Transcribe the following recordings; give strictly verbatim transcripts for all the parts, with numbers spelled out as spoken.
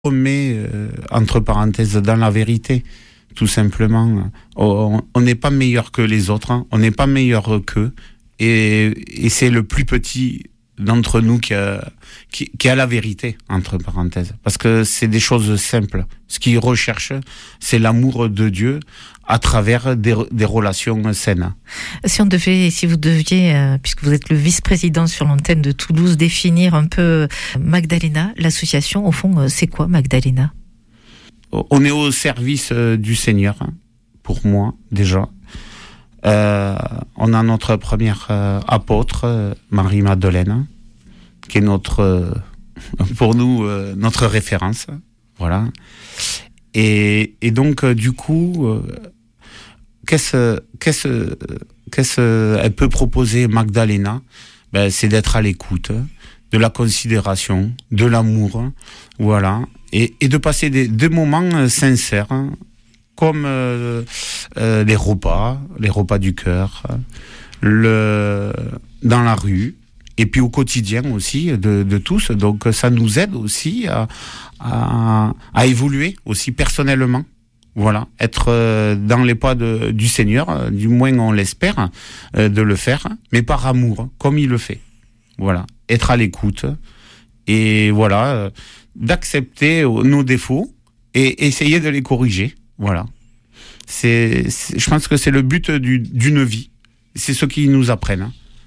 met euh, entre parenthèses dans la vérité, tout simplement. On n'est pas meilleur que les autres, hein. On n'est pas meilleur qu'eux, et, et c'est le plus petit d'entre nous qui a, qui, qui a la vérité, entre parenthèses, parce que c'est des choses simples. Ce qu'ils recherchent, c'est l'amour de Dieu à travers des, des relations saines. Si on devait, si vous deviez, euh, puisque vous êtes le vice-président sur l'antenne de Toulouse, définir un peu Magdalena, l'association, au fond, c'est quoi Magdalena ? On est au service euh, du Seigneur, hein, pour moi, déjà. Euh, on a notre première euh, apôtre, euh, Marie-Madeleine, qui est notre, euh, pour nous, euh, notre référence. Voilà. Et, et donc, euh, du coup, euh, qu'est-ce, qu'est-ce, qu'est-ce elle peut proposer Magdalena ? Ben, c'est d'être à l'écoute, de la considération, de l'amour, voilà, et, et de passer des, des moments sincères, comme euh, euh, les repas, les repas du cœur, le, dans la rue, et puis au quotidien aussi de, de tous. Donc ça nous aide aussi à, à, à évoluer aussi personnellement. Voilà, être dans les pas de, du Seigneur, du moins on l'espère, euh, de le faire, mais par amour, comme il le fait. Voilà, être à l'écoute et voilà, euh, d'accepter nos défauts et essayer de les corriger. Voilà, c'est, c'est je pense que c'est le but du, d'une vie. C'est ce qu'ils nous apprennent.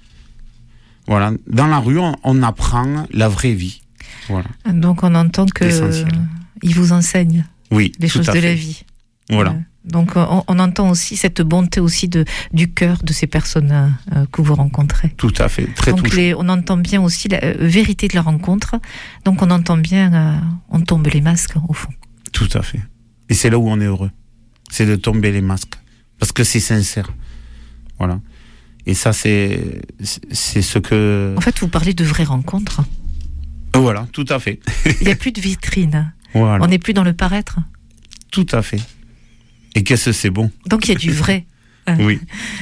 Voilà, dans la rue, on, on apprend la vraie vie. Voilà. Donc on entend que euh, ils vous enseignent. Oui, les choses de fait. la vie. Voilà. Euh, donc on, on entend aussi cette bonté aussi de du cœur de ces personnes euh, que vous rencontrez. Tout à fait, très donc touchant. Les, on entend bien aussi la euh, vérité de la rencontre. Donc on entend bien, euh, on tombe les masques au fond. Tout à fait. Et c'est là où on est heureux, c'est de tomber les masques, parce que c'est sincère. Voilà. Et ça, c'est c'est ce que. En fait, vous parlez de vraies rencontres. Voilà, tout à fait. Il n'y a plus de vitrine. Voilà. On n'est plus dans le paraître. Tout à fait. Et qu'est-ce que c'est bon. Donc il y a du vrai. Oui.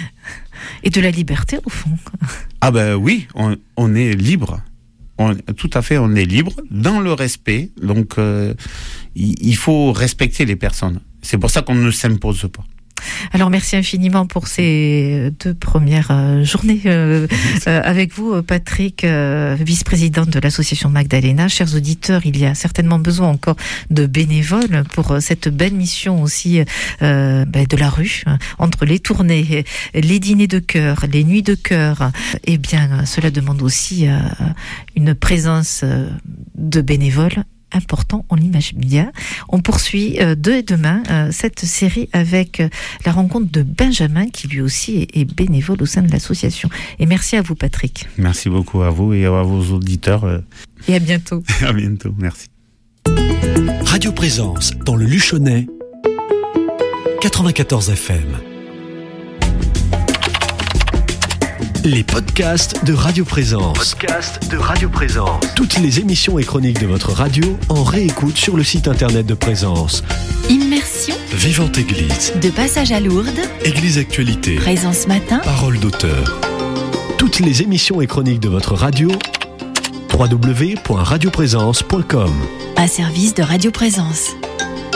Et de la liberté au fond. Ah ben oui, on, on est libre. On, tout à fait, on est libre dans le respect. Donc euh, il, il faut respecter les personnes. C'est pour ça qu'on ne s'impose pas. Alors merci infiniment pour ces deux premières euh, journées euh, euh, avec vous, Patrick, euh, vice-président de l'association Magdalena. Chers auditeurs, il y a certainement besoin encore de bénévoles pour euh, cette belle mission aussi euh, ben, de la rue, hein, entre les tournées, les dîners de cœur, les nuits de cœur. Eh bien, cela demande aussi euh, une présence euh, de bénévoles important, on l'imagine bien. On poursuit euh, de demain euh, cette série avec euh, la rencontre de Benjamin, qui lui aussi est, est bénévole au sein de l'association. Et merci à vous, Patrick. Merci beaucoup à vous et à vos auditeurs. Euh... Et à bientôt. À bientôt, merci. Radio Présence dans le Luchonnais, quatre-vingt-quatorze F M. Les podcasts de Radio Présence. Podcasts de Radio Présence. Toutes les émissions et chroniques de votre radio en réécoute sur le site internet de Présence. Immersion. Vivante Église. De passage à Lourdes. Église Actualité. Présence Matin. Parole d'auteur. Toutes les émissions et chroniques de votre radio. w w w point radio présence point com. Un service de Radio Présence.